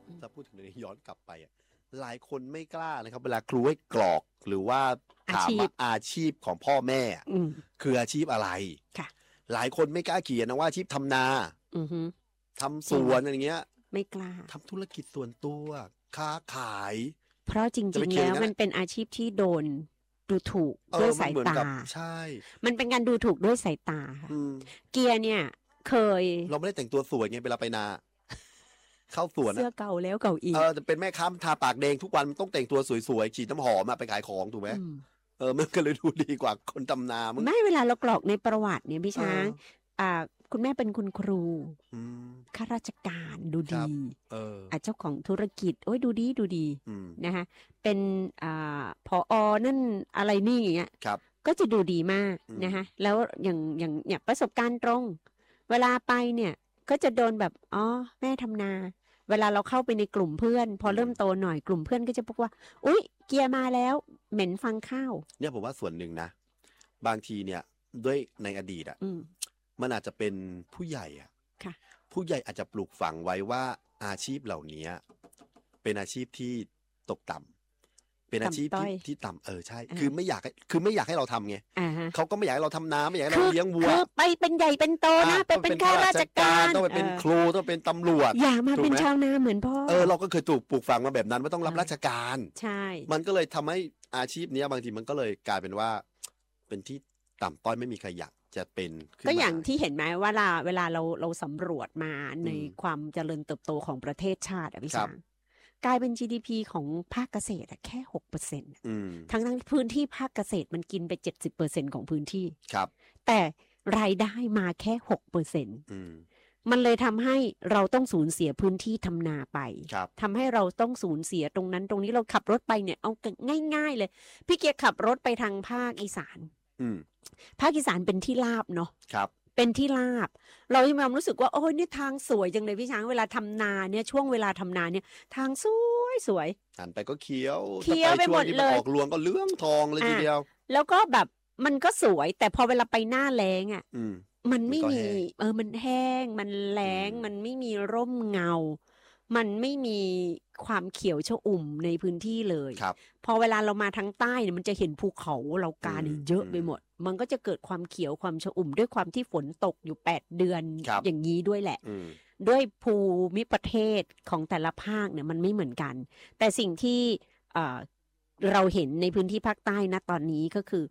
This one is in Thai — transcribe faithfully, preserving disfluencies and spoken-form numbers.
ถ้าพูดถึงในย้อนกลับไปอ่ะหลายคนไม่กล้านะครับเวลาครูให้กรอกหรือว่าถามว่าอาชีพของพ่อแม่คืออาชีพอะไรหลายคนไม่กล้าเขียนนะว่าอาชีพทำนาทำสวนอะไรเงี้ยไม่กล้าทำธุรกิจส่วนตัวค้าขายเพราะจริงๆแล้วมันเป็นอาชีพที่โดนดูถูกด้วยสายตาใช่มันเป็นการดูถูกด้วยสายตาเกียร์เนี่ยเคยเราไม่ได้แต่งตัวสวยไงเวลาไปนาเข้าสวนเสื้อเก่าแล้วเก่าอีกเออจะเป็นแม่ค้าทาปากแดงทุกวันมันต้องแต่งตัวสวยๆฉีดน้ำหอมมาไปขายของถูกไหมเออมันก็เลยดูดีกว่าคนทำนาไม่เวลาเรากรอกในประวัติเนี่ยพี่ช้างอ่าคุณแม่เป็นคุณครูข้าราชการดูดีเออเจ้าของธุรกิจโอ้ยดูดีดูดีนะคะเป็นอ่าผอนั่นอะไรนี่อย่างเงี้ยก็จะดูดีมากนะคะแล้วอย่างอย่างเนี่ยประสบการณ์ตรงเวลาไปเนี่ยก็จะโดนแบบอ๋อแม่ทำนาเวลาเราเข้าไปในกลุ่มเพื่อนพอเริ่มโตหน่อยกลุ่มเพื่อนก็จะบอกว่าอุ๊ยเกียร์มาแล้วเหม็นฟังข้าวเนี่ยผมว่าส่วนหนึ่งนะบางทีเนี่ยด้วยในอดีตอ่ะมันอาจจะเป็นผู้ใหญ่อ่ะผู้ใหญ่อาจจะปลูกฝังไว้ว่าอาชีพเหล่านี้เป็นอาชีพที่ตกต่ำเป็นอาชีพที่ที่ต่ำเออใช่คือไม่อยากคือไม่อยากให้เราทำไงเขาก็ไม่อยากให้เราทำน้ำไม่อยากให้เราเลี้ยงวัวไปเป็นใหญ่เป็นโตนะไปเป็นข้าราชการต้องไปเป็นครูต้องเป็นตำรวจอย่ามาเป็นชาวนาเหมือนพ่อเออเราก็เคยถูกปลูกฝังมาแบบนั้นว่าต้องรับราชการใช่มันก็เลยทำให้อาชีพนี้บางทีมันก็เลยกลายเป็นว่าเป็นที่ต่ำต้อยไม่มีใครอยากจะเป็นก็อย่างที่เห็นไหมว่าเวลาเราเราสำรวจมาในความเจริญเติบโตของประเทศชาติอะพี่ช้างกลายเป็น จี ดี พี ของภาคเกษตรแค่ หกเปอร์เซ็นต์ ทั้งทั้งพื้นที่ภาคเกษตรมันกินไป เจ็ดสิบเปอร์เซ็นต์ ของพื้นที่ครับแต่รายได้มาแค่ หกเปอร์เซ็นต์ มันเลยทำให้เราต้องสูญเสียพื้นที่ทำนาไปทำให้เราต้องสูญเสียตรงนั้นตรงนี้เราขับรถไปเนี่ยเอาง่ายๆเลยพี่เกียร์ขับรถไปทางภาคอีสานภาคอีสานเป็นที่ราบเนาะครับเป็นที่ราบเรามีความรู้สึกว่าโอ้ยนี่ทางสวยจังเลยพี่ช้างเวลาทำนาเนี่ยช่วงเวลาทำนาเนี่ยทางสวยสวยหันไปก็เขียวเขียวไปหมดเลยออกรวงก็เหลืองทองเลยทีเดียวแล้วก็แบบมันก็สวยแต่พอเวลาไปหน้าแล้งอ่ะมันไม่มีเออมันแห้งมันแล้งมันไม่มีร่มเงามันไม่มีความเขียวชอุ่มในพื้นที่เลยพอเวลาเรามาทางใต้เนี่ยมันจะเห็นภูเขาเรากาเนี่ยเยอะไปหมดมันก็จะเกิดความเขียวความชอุ่มด้วยความที่ฝนตกอยู่แปดเดือนอย่างนี้ด้วยแหละด้วยภูมิประเทศของแต่ละภาคเนี่ยมันไม่เหมือนกันแต่สิ่งที่เราเห็นในพื้นที่ภาคใต้ณตอนนี้ก็คือ